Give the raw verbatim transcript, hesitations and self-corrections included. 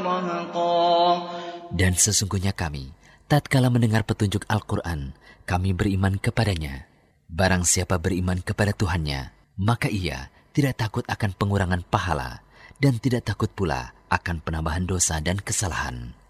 Dan sesungguhnya kami, tatkala mendengar petunjuk Al-Quran, kami beriman kepadanya. Barang siapa beriman kepada Tuhannya, maka ia tidak takut akan pengurangan pahala dan tidak takut pula akan penambahan dosa dan kesalahan.